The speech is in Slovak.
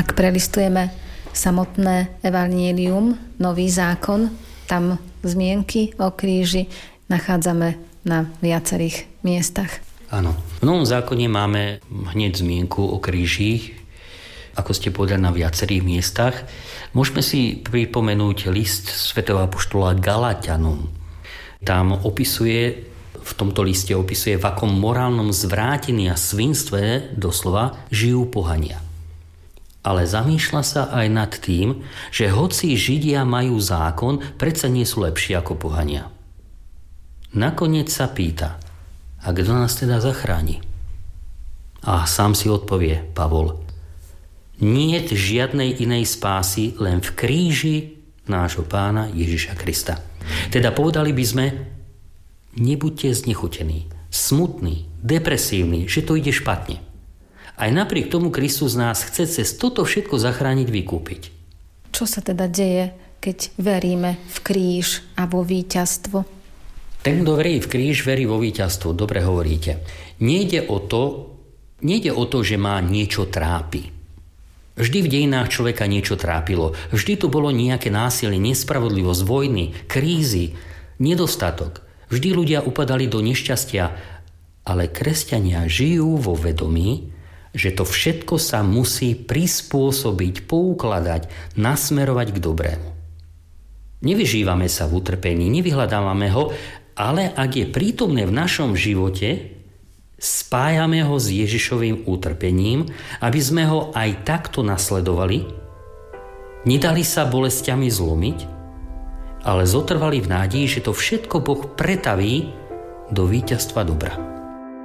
Ak prelistujeme samotné evanjelium, Nový zákon, tam zmienky o kríži nachádzame na viacerých miestach. Áno. V Novom zákone máme hneď zmienku o kríži, ako ste povedali, na viacerých miestach. Môžeme si pripomenúť list svätého apoštola Galatianom. Tam v tomto liste opisuje, v akom morálnom zvrátení a svinstve doslova žijú pohania. Ale zamýšľa sa aj nad tým, že hoci Židia majú zákon, predsa nie sú lepší ako pohania. Nakoniec sa pýta, a kto nás teda zachráni? A sám si odpovie Pavol, niet žiadnej inej spásy, len v kríži nášho Pána Ježiša Krista. Teda povedali by sme, nebuďte znechutení, smutní, depresívni, že to ide špatne. Aj napriek tomu Kristus nás chce cez toto všetko zachrániť, vykúpiť. Čo sa teda deje, keď veríme v kríž a vo víťazstvo? Ten, kto verí v kríž, verí vo víťazstvo. Dobre hovoríte. Nejde o to, že má niečo trápi. Vždy v dejinách človeka niečo trápilo. Vždy tu bolo nejaké násilie, nespravodlivosť, vojny, krízy, nedostatok. Vždy ľudia upadali do nešťastia. Ale kresťania žijú vo vedomí, že to všetko sa musí prispôsobiť, poukladať, nasmerovať k dobrému. Nevyžívame sa v utrpení, nevyhľadávame ho, ale ak je prítomné v našom živote, spájame ho s Ježišovým utrpením, aby sme ho aj takto nasledovali, nedali sa bolestiami zlomiť, ale zotrvali v nádeji, že to všetko Boh pretaví do víťazstva dobra.